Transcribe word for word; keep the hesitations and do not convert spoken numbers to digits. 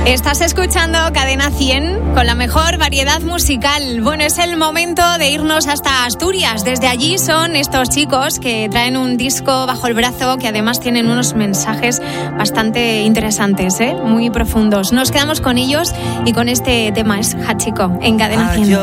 Estás escuchando Cadena cien con la mejor variedad musical. Bueno, es el momento de irnos hasta Asturias. Desde allí son estos chicos que traen un disco bajo el brazo que además tienen unos mensajes bastante interesantes, ¿eh? Muy profundos. Nos quedamos con ellos y con este tema, es Hachiko, en Cadena cien.